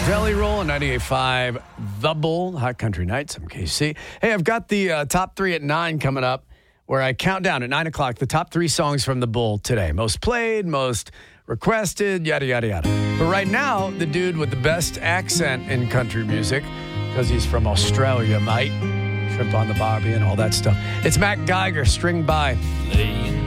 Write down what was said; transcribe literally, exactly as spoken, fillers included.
Jelly Roll and ninety-eight point five The Bull, Hot Country Nights, I'm K C. Hey, I've got the uh, top three at nine coming up, where I count down at nine o'clock the top three songs from The Bull today. Most played, most requested, yada, yada, yada. But right now, the dude with the best accent in country music, because he's from Australia, mate. Shrimp on the barbie and all that stuff. It's Mac Geiger, String By. Laying